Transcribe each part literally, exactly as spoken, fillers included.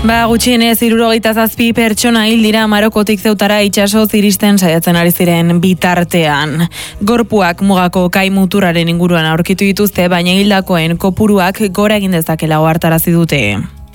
Ba, gutxienez hirurogeita zazpi pertsona hil dira Marokotik Zeutara itsasoz iristen saiatzen ari ziren bitartean. Gorpuak mugako kai muturraren inguruan aurkitu dituzte, baina hildakoen kopuruak gora egin dezakela ohartarazi dute.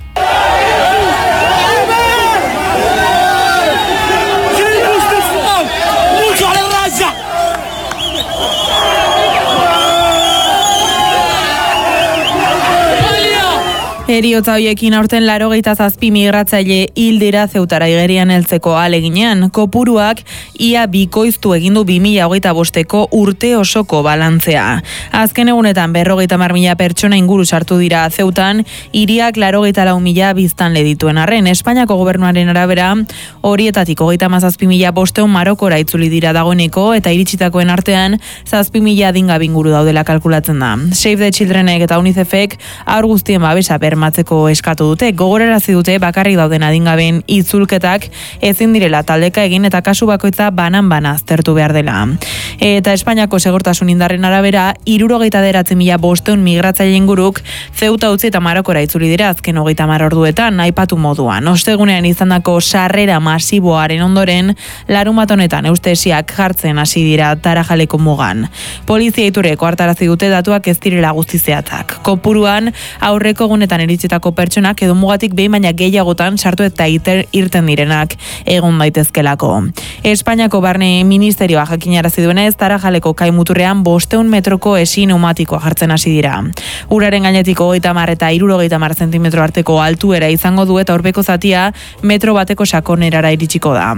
Heriotza hoiekin aurten laurogeita zazpi migratzaile hil dira Zeutara igerian heltzeko ahaleginean. Kopuruak ia bikoiztu egin du bi mila hogeita bosteko urte osoko balantzea. Azken egunetan berrogeita hamar mila pertsona inguru sartu dira Zeutan, hiriak laurogeita lau mila biztanle dituen arren. Espainiako gobernuaren arabera, horietatik hogeita hamazazpi mila bostehun Marokora itzuli dira dagoeneko, eta iritsitakoen artean zazpi mila adingabe inguru daudela kalkulatzen da. Save the Childrenek eta UNICEFek haur guztien babesa bermatzeko eskatu dute. Gogorarazi dute bakarrik dauden adingaben itzulketak ezin direla taldeka egin eta kasu bakoitza banan-bana aztertu behar dela. Eta Espainiako segurtasun indarren arabera, hirurogeita bederatzi mila bostehun migratzaile inguruk Zeuta utzi eta Marokora itzuli dira azken hogeita hamar orduetan, aipatu moduan. Ostegunean izandako sarrera masiboaren ondoren, larunbat honetan eustesiak jartzen hasi dira Tarajaleko mugan. Polizia iturreko hartarazi dute datuak ez direla guzti zehatzak. Kopuruan aurreko egunetan iritsitako pertsonak edo mugatik behin baina gehiagotan sartu eta iter irten direnak egon daitezkelako. Espainiako barne ministerioa jakinarazi duenez, Tarajaleko kai muturrean bostehun metroko esi pneumatikoa jartzen hasi dira. Uraren gainetik hogeita hamar eta hirurogeita hamar zentimetro arteko altuera izango du eta aurpeko zatia metro bateko sakonerara iritsiko da.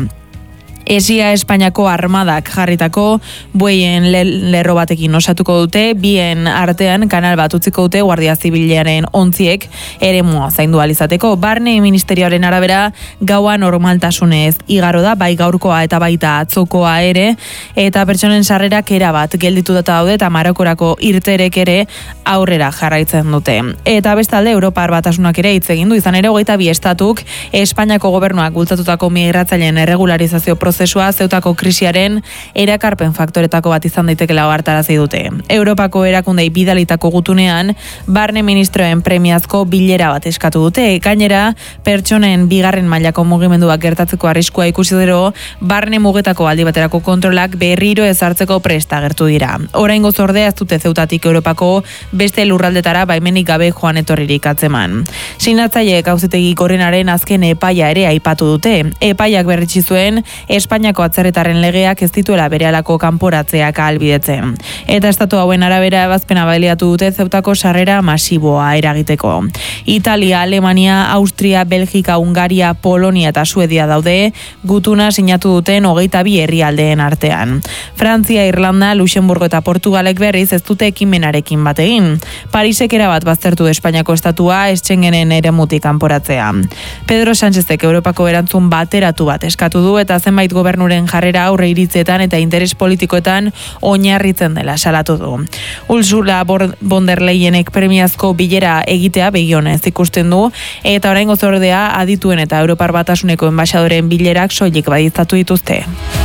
Esia Espainiako armadak jarritako bueien lerro batekin osatuko dute, bien artean kanal bat utziko dute Guardia Zibilaren ontziek eremua zaindu ahal izateko. Barne ministerioaren arabera gaua normaltasunez igaro da, bai gaurkoa eta baita atzokoa ere, eta pertsonen sarrerak erabat gelditu data daude eta Marokorako irterek ere aurrera jarraitzen dute. Eta bestalde Europar Batasunak ere hitz egin du, izan ere hogeita bi estatuk Espainiako gobernuak bultzatutako migratzaileen erregularizazio prozesua Zeutako krisiaren erakarpen faktoretako bat izan daitekela ohartarazi dute. Europako erakundei bidalitako gutunean, barne ministroen premiazko bilera bat eskatu dute. Gainera, pertsonen bigarren mailako mugimenduak gertatzeko arriskua ikusi gero, barne mugetako aldi baterako kontrolak berriro ezartzeko prest agertu dira. Oraingoz ordea ez dute Zeutatik Europako beste lurraldetara baimenik gabe joan etorririk atzeman. Sinatzaileek auzitegi gorenaren azken epaia ere aipatu dute. Epaiak berritsi zuen Espainiako atzerritarren legeak ez dituela berehalako kanporatzeak ahalbidetzen. Eta estatu hauen arabera ebazpena baliatu dute Zeutako sarrera masiboa eragiteko. Italia, Alemania, Austria, Belgika, Hungaria, Polonia eta Suedia daude gutuna sinatu duten hogeita bi herrialdeen artean. Frantzia, Irlanda, Luxemburgo eta Portugalek berriz ez dute ekimenarekin bat egin. Parisek erabat baztertu Espainiako estatua Schengenen eremutik kanporatzea. Pedro Sánchezek Europako erantzun bateratu bat eskatu du eta zenbait gobernuren jarrera aurre iritzetan eta interes politikoetan oinarritzen dela salatu du. Ursula von der Leyenek premiazko bilera egitea begionez ikusten du, eta oraingoz ordea adituen eta Europar Batasuneko enbaxadoren bilerak soilik baieztatu dituzte.